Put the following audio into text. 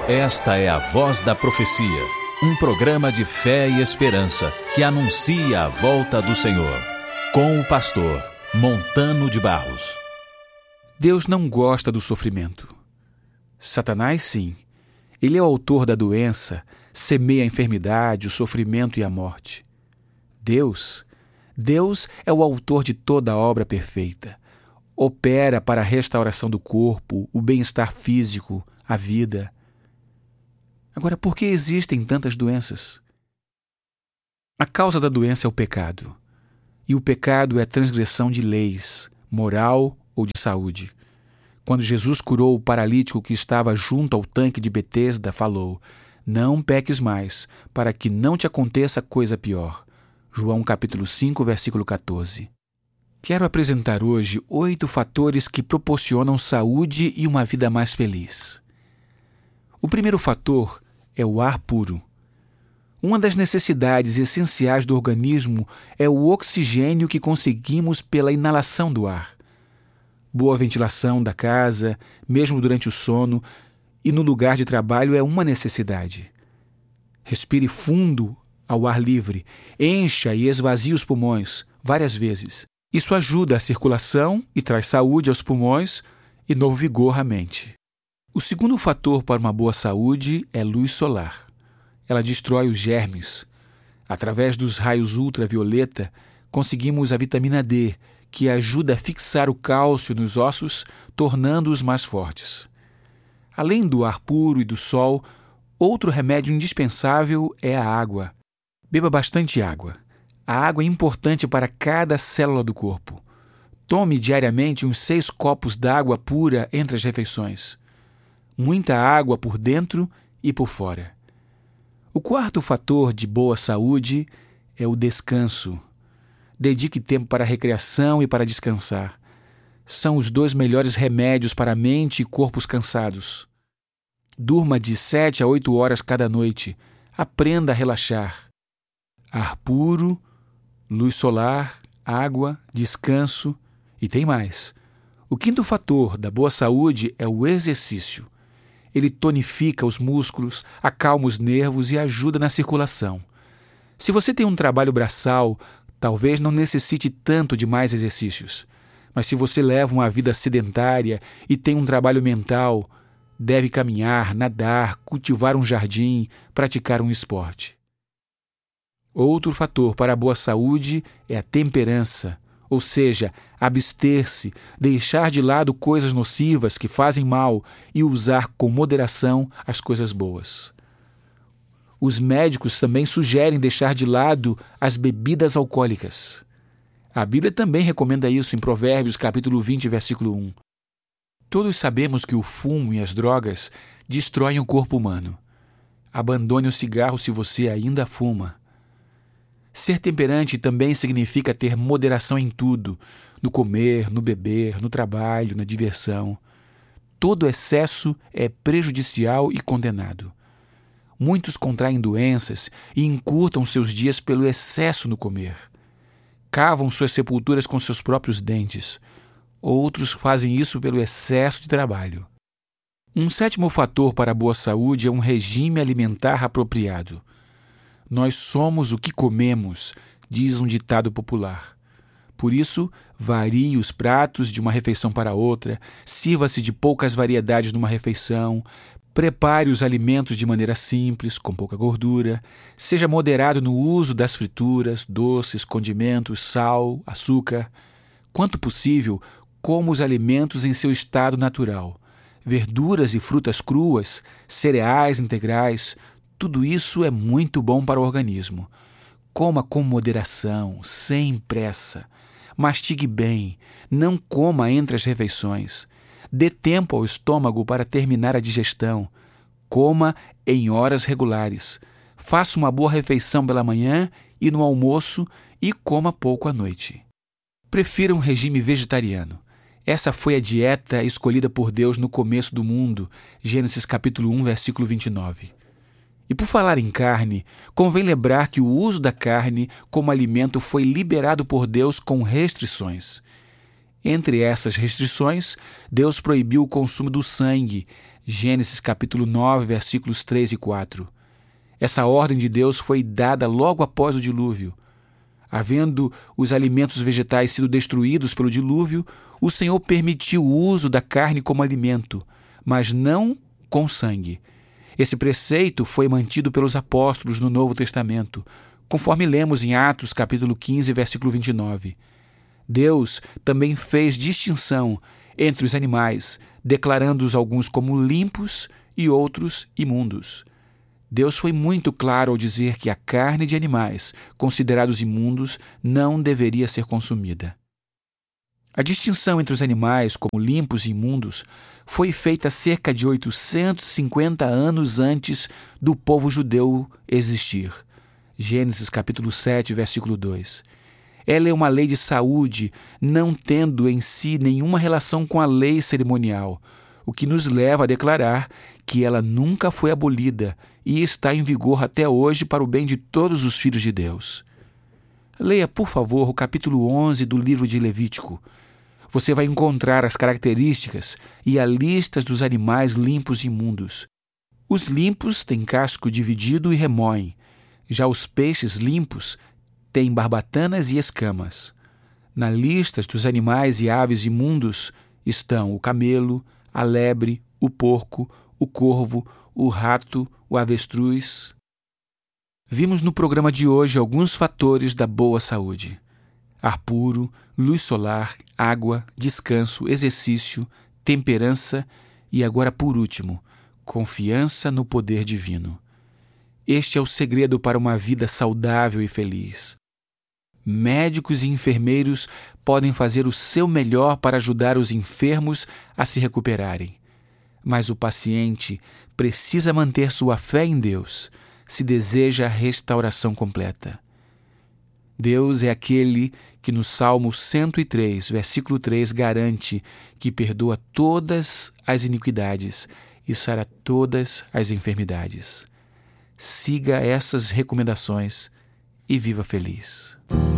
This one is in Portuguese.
Esta é a Voz da Profecia, um programa de fé e esperança que anuncia a volta do Senhor, com o pastor Montano de Barros. Deus não gosta do sofrimento. Satanás, sim. Ele é o autor da doença, semeia a enfermidade, o sofrimento e a morte. Deus é o autor de toda a obra perfeita. Opera para a restauração do corpo, o bem-estar físico, a vida. Agora, por que existem tantas doenças? A causa da doença é o pecado. E o pecado é a transgressão de leis, moral ou de saúde. Quando Jesus curou o paralítico que estava junto ao tanque de Betesda, falou: "Não peques mais, para que não te aconteça coisa pior." João capítulo 5, versículo 14. Quero apresentar hoje 8 fatores que proporcionam saúde e uma vida mais feliz. O primeiro fator é o ar puro. Uma das necessidades essenciais do organismo é o oxigênio que conseguimos pela inalação do ar. Boa ventilação da casa, mesmo durante o sono e no lugar de trabalho, é uma necessidade. Respire fundo ao ar livre, encha e esvazie os pulmões várias vezes. Isso ajuda a circulação e traz saúde aos pulmões e novo vigor à mente. O segundo fator para uma boa saúde é luz solar. Ela destrói os germes. Através dos raios ultravioleta, conseguimos a vitamina D, que ajuda a fixar o cálcio nos ossos, tornando-os mais fortes. Além do ar puro e do sol, outro remédio indispensável é a água. Beba bastante água. A água é importante para cada célula do corpo. Tome diariamente uns 6 copos d'água pura entre as refeições. Muita água por dentro e por fora. O quarto fator de boa saúde é o descanso. Dedique tempo para a recreação e para descansar. São os 2 melhores remédios para a mente e corpos cansados. Durma de 7 a 8 horas cada noite. Aprenda a relaxar. Ar puro, luz solar, água, descanso e tem mais. O quinto fator da boa saúde é o exercício. Ele tonifica os músculos, acalma os nervos e ajuda na circulação. Se você tem um trabalho braçal, talvez não necessite tanto de mais exercícios. Mas se você leva uma vida sedentária e tem um trabalho mental, deve caminhar, nadar, cultivar um jardim, praticar um esporte. Outro fator para a boa saúde é a temperança, ou seja, abster-se, deixar de lado coisas nocivas que fazem mal e usar com moderação as coisas boas. Os médicos também sugerem deixar de lado as bebidas alcoólicas. A Bíblia também recomenda isso em Provérbios capítulo 20, versículo 1. Todos sabemos que o fumo e as drogas destroem o corpo humano. Abandone o cigarro se você ainda fuma. Ser temperante também significa ter moderação em tudo, no comer, no beber, no trabalho, na diversão. Todo excesso é prejudicial e condenado. Muitos contraem doenças e encurtam seus dias pelo excesso no comer. Cavam suas sepulturas com seus próprios dentes. Outros fazem isso pelo excesso de trabalho. Um sétimo fator para a boa saúde é um regime alimentar apropriado. Nós somos o que comemos, diz um ditado popular. Por isso, varie os pratos de uma refeição para outra, sirva-se de poucas variedades numa refeição, prepare os alimentos de maneira simples, com pouca gordura, seja moderado no uso das frituras, doces, condimentos, sal, açúcar. Quanto possível, coma os alimentos em seu estado natural. Verduras e frutas cruas, cereais integrais, tudo isso é muito bom para o organismo. Coma com moderação, sem pressa. Mastigue bem, não coma entre as refeições. Dê tempo ao estômago para terminar a digestão. Coma em horas regulares. Faça uma boa refeição pela manhã e no almoço e coma pouco à noite. Prefira um regime vegetariano. Essa foi a dieta escolhida por Deus no começo do mundo, Gênesis capítulo 1, versículo 29. E por falar em carne, convém lembrar que o uso da carne como alimento foi liberado por Deus com restrições. Entre essas restrições, Deus proibiu o consumo do sangue, Gênesis capítulo 9, versículos 3 e 4. Essa ordem de Deus foi dada logo após o dilúvio. Havendo os alimentos vegetais sido destruídos pelo dilúvio, o Senhor permitiu o uso da carne como alimento, mas não com sangue. Esse preceito foi mantido pelos apóstolos no Novo Testamento, conforme lemos em Atos capítulo 15, versículo 29. Deus também fez distinção entre os animais, declarando-os alguns como limpos e outros imundos. Deus foi muito claro ao dizer que a carne de animais considerados imundos não deveria ser consumida. A distinção entre os animais como limpos e imundos foi feita cerca de 850 anos antes do povo judeu existir. Gênesis capítulo 7, versículo 2. Ela é uma lei de saúde, não tendo em si nenhuma relação com a lei cerimonial, o que nos leva a declarar que ela nunca foi abolida e está em vigor até hoje para o bem de todos os filhos de Deus. Leia, por favor, o capítulo 11 do livro de Levítico. Você vai encontrar as características e a lista dos animais limpos e imundos. Os limpos têm casco dividido e remoem. Já os peixes limpos têm barbatanas e escamas. Na lista dos animais e aves imundos estão o camelo, a lebre, o porco, o corvo, o rato, o avestruz. Vimos no programa de hoje alguns fatores da boa saúde: ar puro, luz solar, água, descanso, exercício, temperança e agora, por último, confiança no poder divino. Este é o segredo para uma vida saudável e feliz. Médicos e enfermeiros podem fazer o seu melhor para ajudar os enfermos a se recuperarem. Mas o paciente precisa manter sua fé em Deus se deseja a restauração completa. Deus é aquele que no Salmo 103, versículo 3, garante que perdoa todas as iniquidades e sara todas as enfermidades. Siga essas recomendações e viva feliz.